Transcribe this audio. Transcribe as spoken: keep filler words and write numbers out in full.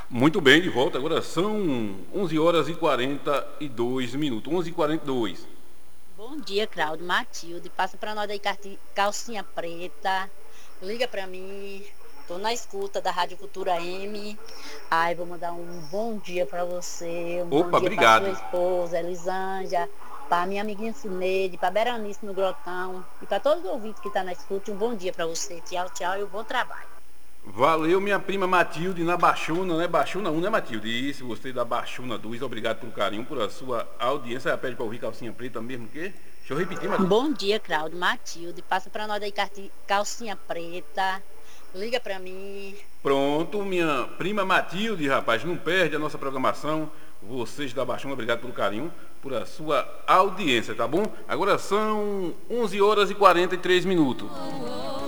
Muito bem, de volta. Agora são onze horas e quarenta e dois minutos. onze e quarenta e dois. Bom dia, Claudio. Matilde, passa para nós aí carti- calcinha preta. Liga para mim. Tô na escuta da Rádio Cultura M. Ai, vou mandar um bom dia para você, um bom Opa, dia para sua obrigado. esposa, Elisângela, para minha amiguinha Cineide, para Beranice no Grotão e para todos os ouvintes que estão na escuta. Um bom dia para você. Tchau, tchau e um bom trabalho. Valeu, minha prima Matilde, na Baixuna, né? Baixuna um, né, Matilde? Isso, você da Baixuna dois. Obrigado pelo carinho, por sua audiência. Pede para ouvir calcinha preta mesmo, que? Deixa eu repetir, Matilde. Bom dia, Claudio. Matilde, passa para nós aí carti- calcinha preta. Liga para mim. Pronto, minha prima Matilde, rapaz, não perde a nossa programação. Vocês da Baixuna, obrigado pelo carinho, por a sua audiência, tá bom? Agora são onze horas e quarenta e três minutos.